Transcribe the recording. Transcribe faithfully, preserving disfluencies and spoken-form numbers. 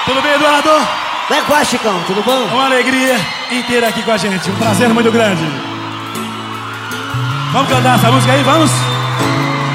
Tudo bem, Eduardo? Como é que vai, Chicão? Tudo bom? Uma alegria inteira aqui com a gente. Um prazer muito grande. Vamos cantar essa música aí? Vamos?